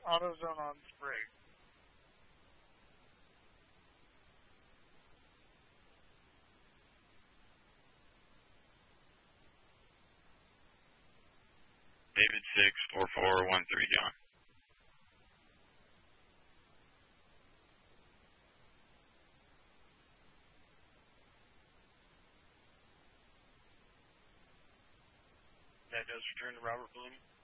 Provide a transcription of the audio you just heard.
AutoZone on Sprague. David 64413, John. That does return to Robert Bloom.